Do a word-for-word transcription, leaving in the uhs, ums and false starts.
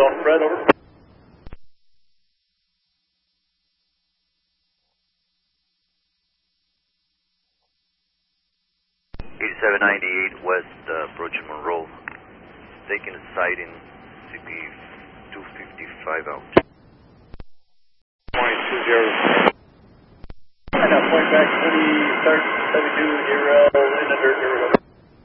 on Fred, over. eighty-seven ninety-eight West, uh, approaching Monroe. Taking a sighting, C P two fifty-five out. Point two zero. And now point back twenty, start seventy-two, zero, in the dirt, zero.